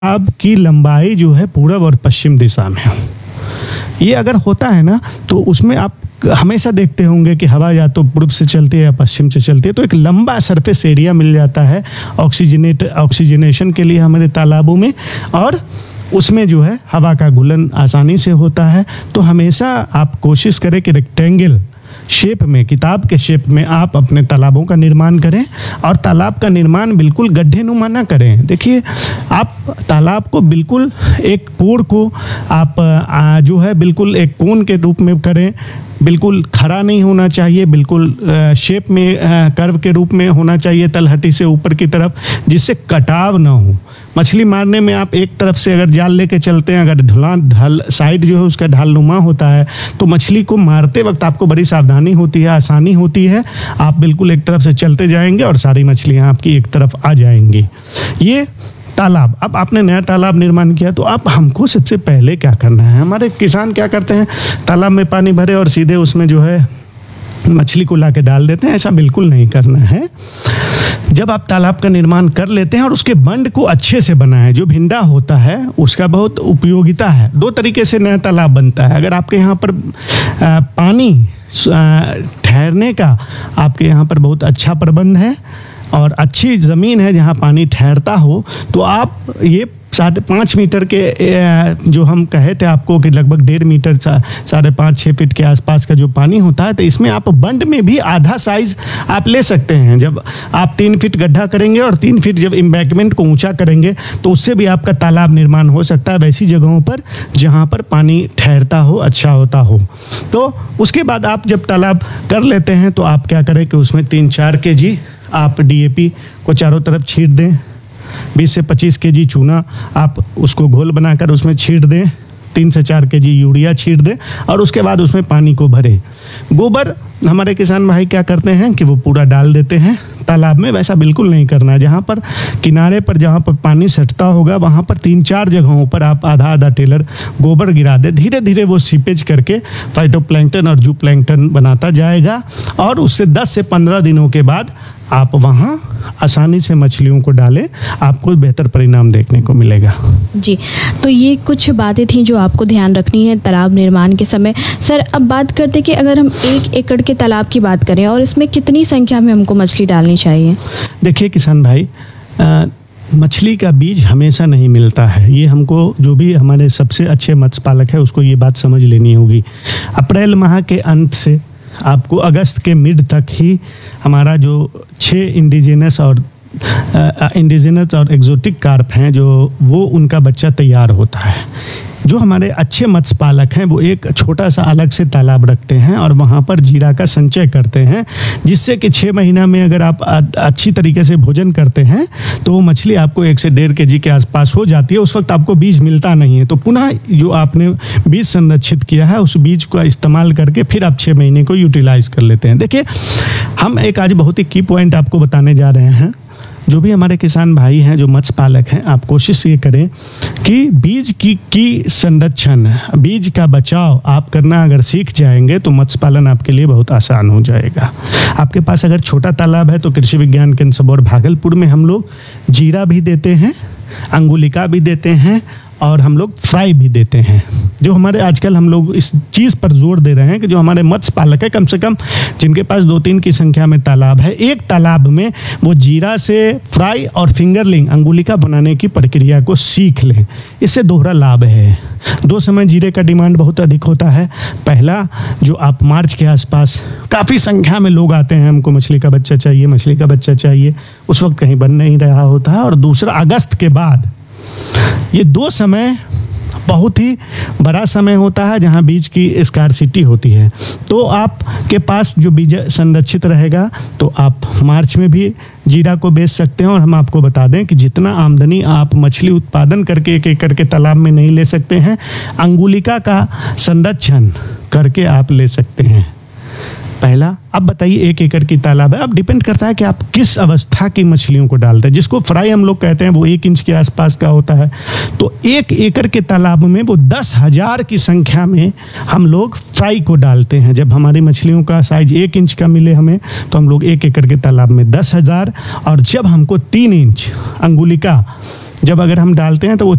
तालाब की लंबाई जो है पूरब और पश्चिम दिशा में हो। ये अगर होता है ना तो उसमें आप हमेशा देखते होंगे कि हवा या तो पूर्व से चलती है या पश्चिम से चलती है, तो एक लंबा सरफेस एरिया मिल जाता है ऑक्सीजनेशन के लिए हमारे तालाबों में, और उसमें जो है हवा का घुलन आसानी से होता है। तो हमेशा आप कोशिश करें कि रेक्टेंगल शेप में, किताब के शेप में आप अपने तालाबों का निर्माण करें, और तालाब का निर्माण बिल्कुल गड्ढेनुमा ना करें। देखिए, आप तालाब को बिल्कुल एक कोण को आप जो है बिल्कुल एक कोण के रूप में करें, बिल्कुल खड़ा नहीं होना चाहिए, बिल्कुल शेप में कर्व के रूप में होना चाहिए तलहटी से ऊपर की तरफ, जिससे कटाव ना हो। मछली मारने में आप एक तरफ से अगर जाल लेके चलते हैं, अगर ढल साइड जो है उसका ढालनुमा होता है, तो मछली को मारते वक्त आपको बड़ी सावधानी होती है, आसानी होती है। आप बिल्कुल एक तरफ से चलते जाएंगे और सारी मछलियां आपकी एक तरफ आ जाएंगी। ये तालाब, अब आपने नया तालाब निर्माण किया तो अब हमको सबसे पहले क्या करना है, हमारे किसान क्या करते हैं, तालाब में पानी भरे और सीधे उसमें जो है मछली को लाके डाल देते हैं। ऐसा बिल्कुल नहीं करना है। जब आप तालाब का निर्माण कर लेते हैं और उसके बंड को अच्छे से बनाएं, जो भिंडा होता है उसका बहुत उपयोगिता है। दो तरीके से नया तालाब बनता है। अगर आपके यहाँ पर पानी ठहरने का आपके यहाँ पर बहुत अच्छा प्रबंध है और अच्छी ज़मीन है जहाँ पानी ठहरता हो, तो आप ये 5.5 मीटर के जो हम कहे थे आपको कि लगभग 1.5 मीटर 5.5-6 फीट के आसपास का जो पानी होता है, तो इसमें आप बंड में भी आधा साइज आप ले सकते हैं। जब आप 3 फीट गड्ढा करेंगे और 3 फीट जब एम्बैंकमेंट को ऊंचा करेंगे तो उससे भी आपका तालाब निर्माण हो सकता है वैसी जगहों पर जहां पर पानी ठहरता हो, अच्छा होता हो। तो उसके बाद आप जब तालाब कर लेते हैं तो आप क्या करें कि उसमें 3-4 kg आप DAP को चारों तरफ छीट दें, 20 से 25 kg चूना आप उसको घोल बनाकर उसमें छीट दें, 3 से 4 kg यूरिया छीट दें, और उसके बाद उसमें पानी को भरें। गोबर हमारे किसान भाई क्या करते हैं कि वो पूरा डाल देते हैं तालाब में। वैसा बिल्कुल नहीं करना है। जहाँ पर किनारे पर जहाँ पर पानी सटता होगा वहाँ पर 3-4 जगहों पर आप आधा टेलर गोबर गिरा दें। धीरे धीरे वो सीपेज करके फाइटोप्लैंक्टन और जू प्लैंक्टन बनाता जाएगा, और उससे 10 से 15 दिनों के बाद आप वहाँ आसानी से मछलियों को डालें, आपको बेहतर परिणाम देखने को मिलेगा। जी, तो ये कुछ बातें थी जो आपको ध्यान रखनी है तालाब निर्माण के समय। सर, अब बात करते हैं कि अगर हम 1 एकड़ के तालाब की बात करें और इसमें कितनी संख्या में हमको मछली डालनी चाहिए? देखिए किसान भाई, मछली का बीज हमेशा नहीं मिलता है। ये हमको, जो भी हमारे सबसे अच्छे मत्स्य पालक है उसको ये बात समझ लेनी होगी। अप्रैल माह के अंत से आपको अगस्त के मिड तक ही हमारा जो 6 इंडिजिनस और एग्जोटिक कार्प हैं, जो वो उनका बच्चा तैयार होता है। जो हमारे अच्छे मत्स्य पालक हैं वो एक छोटा सा अलग से तालाब रखते हैं और वहाँ पर जीरा का संचय करते हैं, जिससे कि 6 महीना में अगर आप अच्छी तरीके से भोजन करते हैं तो वो मछली आपको 1 से 1.5 kg के आसपास हो जाती है। उस वक्त आपको बीज मिलता नहीं है, तो पुनः जो आपने बीज संरक्षित किया है उस बीज का इस्तेमाल करके फिर आप 6 महीने को यूटिलाइज कर लेते हैं। देखिए, हम एक आज बहुत ही की पॉइंट आपको बताने जा रहे हैं। जो भी हमारे किसान भाई हैं, जो मत्स्य पालक हैं, आप कोशिश ये करें कि बीज की संरक्षण, बीज का बचाव आप करना अगर सीख जाएंगे तो मत्स्य पालन आपके लिए बहुत आसान हो जाएगा। आपके पास अगर छोटा तालाब है तो कृषि विज्ञान केंद्र सबौर भागलपुर में हम लोग जीरा भी देते हैं, अंगुलिका भी देते हैं, और हम लोग फ्राई भी देते हैं। जो हमारे आजकल हम लोग इस चीज़ पर जोर दे रहे हैं कि जो हमारे मत्स्य पालक है, कम से कम जिनके पास 2-3 की संख्या में तालाब है, एक तालाब में वो जीरा से फ्राई और फिंगरलिंग अंगुलिका बनाने की प्रक्रिया को सीख लें। इससे दोहरा लाभ है। 2 समय जीरे का डिमांड बहुत अधिक होता है। पहला, जो आप मार्च के आसपास काफ़ी संख्या में लोग आते हैं, हमको मछली का बच्चा चाहिए, मछली का बच्चा चाहिए, उस वक्त कहीं बन नहीं रहा होता है। और दूसरा, अगस्त के बाद ये 2 समय बहुत ही बड़ा समय होता है जहां बीज की स्कार्सिटी होती है। तो आपके पास जो बीज संरक्षित रहेगा तो आप मार्च में भी जीरा को बेच सकते हैं। और हम आपको बता दें कि जितना आमदनी आप मछली उत्पादन करके 1 एकड़ के तालाब में नहीं ले सकते हैं, अंगुलिका का संरक्षण करके आप ले सकते हैं। पहला, अब बताइए 1 एकड़ की तालाब है, अब डिपेंड करता है कि आप किस अवस्था की मछलियों को डालते हैं। जिसको फ्राई हम लोग कहते हैं वो 1 इंच के आसपास का होता है, तो 1 एकड़ के तालाब में वो 10,000 की संख्या में हम लोग फ्राई को डालते हैं। जब हमारी मछलियों का साइज 1 इंच का मिले हमें तो हम लोग 1 एकड़ के तालाब में 10,000, और जब हमको 3 इंच अंगुलिका जब अगर हम डालते हैं तो वो